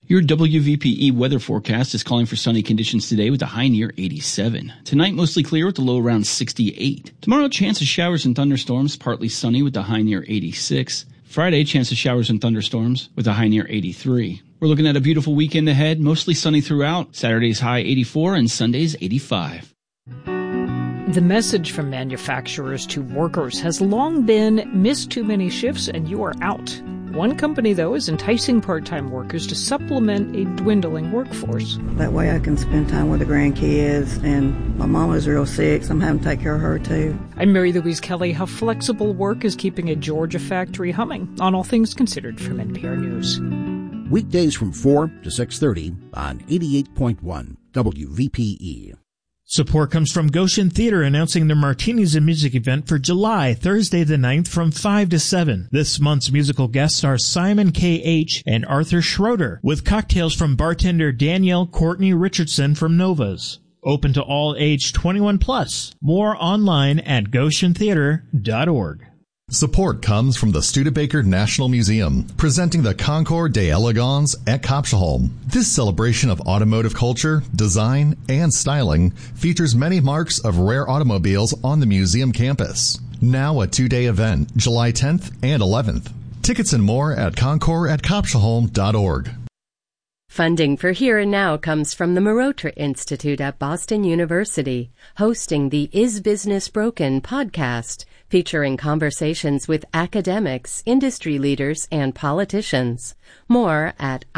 Your WVPE weather forecast is calling for sunny conditions today with a high near 87. Tonight, mostly clear with a low around 68. Tomorrow, chance of showers and thunderstorms, partly sunny with a high near 86. Friday, chance of showers and thunderstorms with a high near 83. We're looking at a beautiful weekend ahead, mostly sunny throughout. Saturday's high 84 and Sunday's 85. The message from manufacturers to workers has long been, miss too many shifts and you are out. One company, though, is enticing part-time workers to supplement a dwindling workforce. That way I can spend time with the grandkids, and my mama's real sick, so I'm having to take care of her, too. I'm Mary Louise Kelly. How flexible work is keeping a Georgia factory humming on All Things Considered from NPR News. Weekdays from 4 to 6:30 on 88.1 WVPE. Support comes from Goshen Theater announcing their Martinis and Music event for July, Thursday the 9th from 5 to 7. This month's musical guests are Simon K.H. and Arthur Schroeder, with cocktails from bartender Danielle Courtney Richardson from Nova's. Open to all age 21 plus. More online at goshentheater.org. Support comes from the Studebaker National Museum, presenting the Concours d'Elegance at Kapschelholm. This celebration of automotive culture, design, and styling features many marks of rare automobiles on the museum campus. Now a two-day event, July 10th and 11th. Tickets and more at concours@kapschelholm.org. Funding for Here and Now comes from the Marotra Institute at Boston University, hosting the Is Business Broken podcast, featuring conversations with academics, industry leaders, and politicians. More at